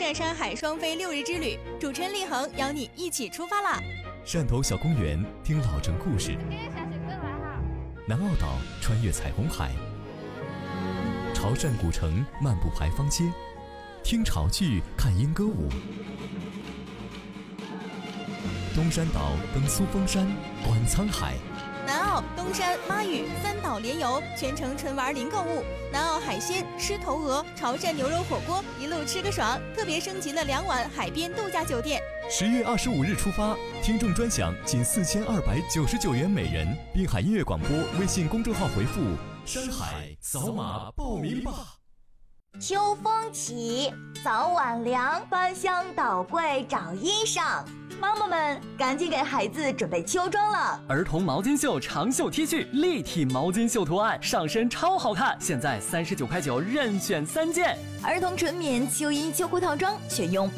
汕山海双飞6日之旅，主持人立恒邀你一起出发啦！ 汕头小公园听老城故事，南澳岛穿越彩虹海，潮汕古城漫步牌坊街，听潮剧看莺歌舞，东山岛登苏峰山观沧海， 南澳、东山、妈屿3岛联游，全程纯玩零购物。南澳海鲜、狮头鹅、潮汕牛肉火锅，一路吃个爽。特别升级了2晚海边度假酒店。 10月25日出发，听众专享仅4299元每人。滨海音乐广播微信公众号回复“山海”扫码报名吧。 秋风起，早晚凉，翻箱倒柜找衣裳。妈妈们赶紧给孩子准备秋装了。 儿童毛巾袖长袖 T 恤，立体毛巾袖图案，上身超好看，现在39.9块任选3件。 儿童纯棉秋衣秋裤套装，选用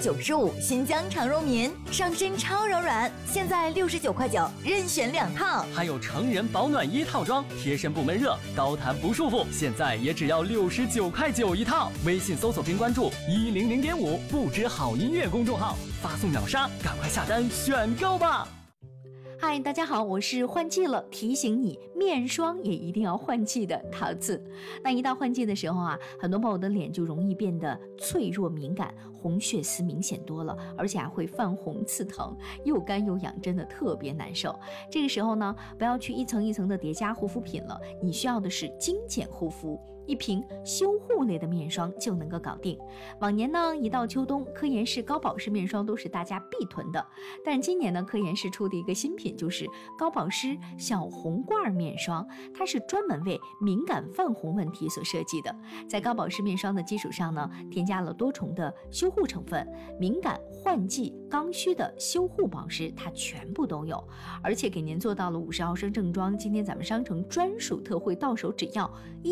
95%新疆长绒棉，上身超柔软，现在69.9块任选2套。 还有成人保暖衣套装，贴身不闷热，高弹不束缚，现在也只要69.9块一套。微信搜索并关注100.5不止好音乐公众号，发送秒杀，赶快下单选购吧。 嗨，大家好，我是换季了，提醒你面霜也一定要换季的桃子。那一到换季的时候啊，很多朋友的脸就容易变得脆弱敏感，红血丝明显多了，而且还会泛红刺疼，又干又痒，真的特别难受。这个时候呢，不要去一层一层的叠加护肤品了，你需要的是精简护肤。一瓶修护类的面霜就能够搞定。往年呢，一到秋冬，科颜氏高保湿面霜都是大家必囤的，但今年呢，科颜氏出的一个新品就是高保湿小红罐面霜，它是专门为敏感泛红问题所设计的。在高保湿面霜的基础上呢，添加了多重的修护成分，敏感、换季、刚需的修护保湿它全部都有，而且给您做到了50毫升正装，今天咱们商城专属特惠，到手只要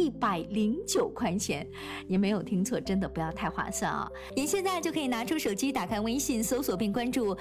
109块钱，您没有听错，真的不要太划算啊！您现在就可以拿出手机，打开微信，搜索并关注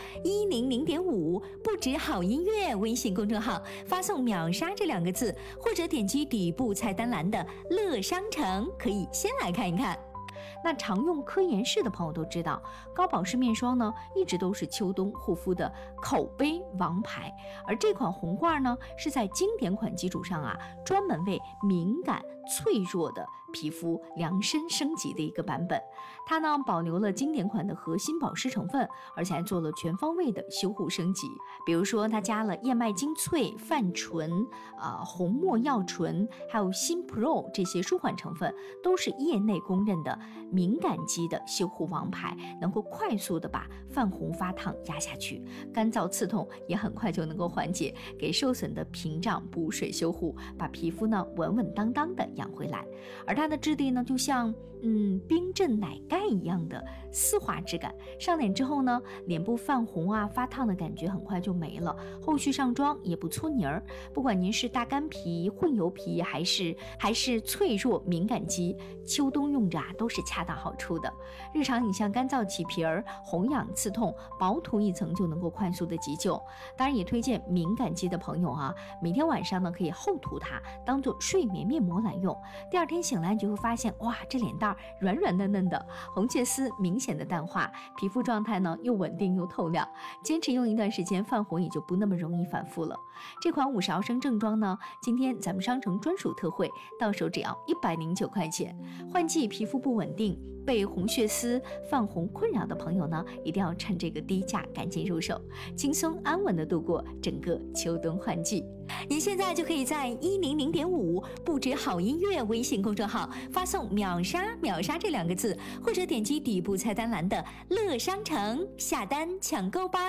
100.5不止好音乐微信公众号，发送秒杀这2个字，或者点击底部菜单栏的乐商城，可以先来看一看。那常用科颜氏的朋友都知道，高保湿面霜呢一直都是秋冬护肤的口碑王牌，而这款红罐呢是在经典款基础上啊，专门为敏感脆弱的皮肤量身升级的一个版本。它呢保留了经典款的核心保湿成分，而且还做了全方位的修护升级。比如说它加了燕麦精粹、泛醇、红没药醇，还有新 Pro 这些舒缓成分，都是业内公认的敏感肌的修护王牌，能够快速的把泛红发烫压下去，干燥刺痛也很快就能够缓解，给受损的屏障补水修护，把皮肤呢稳稳当当的养回来。而它的质地呢就像冰镇奶盖一样的丝滑质感，上脸之后呢，脸部泛红啊发烫的感觉很快就没了，后续上妆也不搓泥儿。不管您是大干皮、混油皮还是脆弱敏感肌，秋冬用着都是恰到好处的。日常你像干燥起皮儿、红痒刺痛，薄涂一层就能够快速的急救。当然也推荐敏感肌的朋友啊，每天晚上呢可以厚涂它，当做睡眠面膜来用。第2天醒来你就会发现，哇，这脸蛋软软嫩嫩的，红血丝明显的淡化，皮肤状态呢又稳定又透亮，坚持用一段时间，泛红也就不那么容易反复了。这款50毫升正装呢，今天咱们商城专属特惠，到手只要109块钱。换季皮肤不稳定，被红血丝泛红困扰的朋友呢，一定要趁这个低价赶紧入手，轻松安稳的度过整个秋冬换季。您现在就可以在100.5不止好音乐微信公众号发送秒杀这2个字，或者点击底部菜单栏的乐商城下单抢购吧。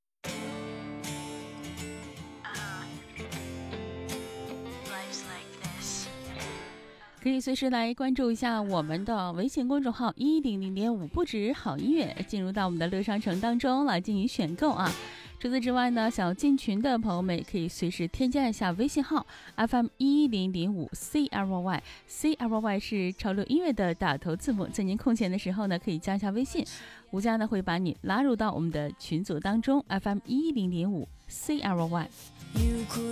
可以随时来关注一下我们的微信公众号100.5不止好音乐，进入到我们的乐商城当中来进行选购啊。除此之外呢，想要进群的朋友们可以随时添加一下微信号 FM100.5 CLY 是潮流音乐的打头字母，在您空闲的时候呢，可以加一下微信，吴佳呢会把你拉入到我们的群组当中 FM100.5 CLY。